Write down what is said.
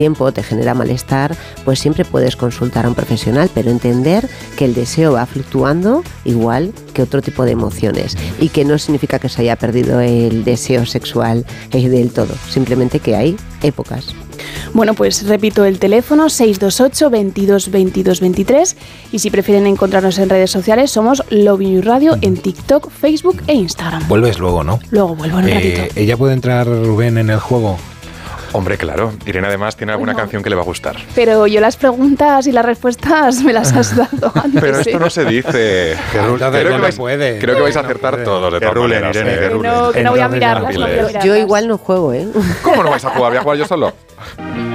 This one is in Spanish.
tiempo te genera malestar, pues siempre puedes consultar a un profesional, pero entender que el deseo va fluctuando igual que otro tipo de emociones y que no significa que se haya perdido el deseo sexual del todo, simplemente que hay épocas. Bueno, pues repito el teléfono 628 22 22 23 y si prefieren encontrarnos en redes sociales somos Lovin You Radio en TikTok, Facebook e Instagram. Vuelves luego, ¿no? Luego vuelvo en un ratito. ¿Ella puede entrar, Rubén, en el juego? Hombre, claro. Irene además tiene alguna canción que le va a gustar. Pero yo las preguntas y las respuestas me las has dado antes. Pero esto no se dice. Creo que vais a acertar todos de todas maneras. Que no voy a mirarlas. Yo igual no juego, ¿eh? ¿Cómo no vais a jugar? Voy a jugar yo solo.